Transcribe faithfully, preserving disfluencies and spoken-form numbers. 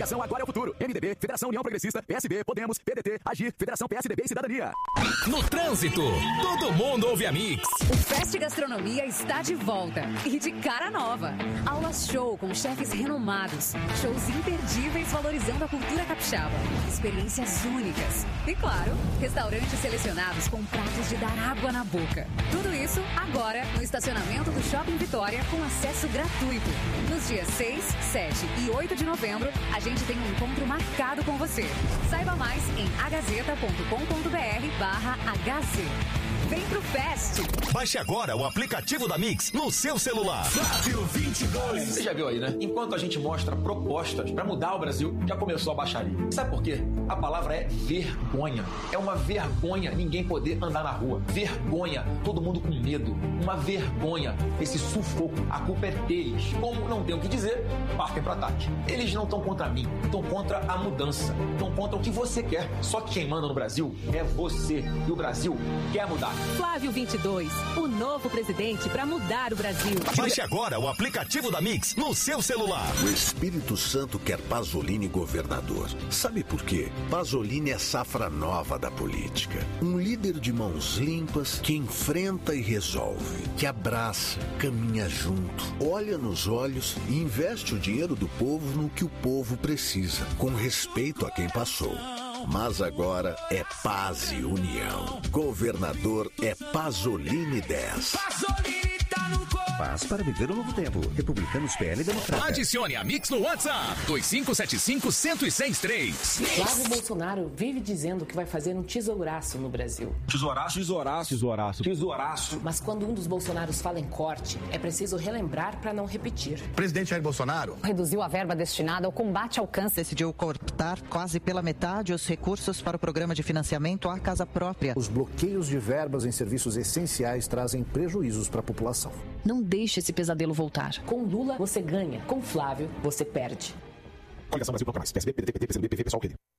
Educação agora é o futuro. M D B, Federação União Progressista, P S B, Podemos, P D T, Agir, Federação P S D B e Cidadania. No trânsito, todo mundo ouve a Mix. O Fest Gastronomia está de volta e de cara nova. Aulas show com chefes renomados, shows imperdíveis valorizando a cultura capixaba, experiências únicas e, claro, restaurantes selecionados com pratos de dar água na boca. Tudo isso agora no estacionamento do Shopping Vitória com acesso gratuito. Nos dias seis, sete e oito de novembro, a gente tem um encontro marcado com você. Saiba mais em agazeta ponto com ponto br barra H Z. Vem pro Fest! Baixe agora o aplicativo da Mix no seu celular. Flávio vinte e dois. Você já viu aí, né? Enquanto a gente mostra propostas pra mudar o Brasil, já começou a baixaria. Sabe por quê? A palavra é vergonha. É uma vergonha ninguém poder andar na rua. Vergonha. Todo mundo com medo. Uma vergonha. Esse sufoco. A culpa é deles. Como não tem o que dizer, partem pro ataque. Eles não estão contra mim. Estão contra a mudança. Estão contra o que você quer. Só que quem manda no Brasil é você. E o Brasil quer mudar. Flávio vinte e dois, o novo presidente para mudar o Brasil. Baixe agora o aplicativo da Mix no seu celular. O Espírito Santo quer Pasolini governador. Sabe por quê? Pasolini é safra nova da política. Um líder de mãos limpas que enfrenta e resolve, que abraça, caminha junto, olha nos olhos e investe o dinheiro do povo no que o povo precisa, com respeito a quem passou. Mas agora é paz e união. Governador é Pasolini dez. Pasolini tá no corpo. Paz para viver o novo tempo. Republicanos, P L, Democrata. Adicione a Mix no WhatsApp. dois cinco sete cinco, um zero seis três. Flávio Bolsonaro vive dizendo que vai fazer um tesouraço no Brasil. Tesouraço? Tesouraço. Tesouraço. Tesouraço. Mas quando um dos Bolsonaros fala em corte, é preciso relembrar para não repetir. Presidente Jair Bolsonaro reduziu a verba destinada ao combate ao câncer. Decidiu cortar quase pela metade os recursos para o programa de financiamento à casa própria. Os bloqueios de verbas em serviços essenciais trazem prejuízos para a população. Não deixe esse pesadelo voltar. Com Lula, você ganha. Com Flávio, você perde. Coligação Brasil Bloco Mais. P S B, P D T, P T, P C do B, P V, Pessoal, Rede.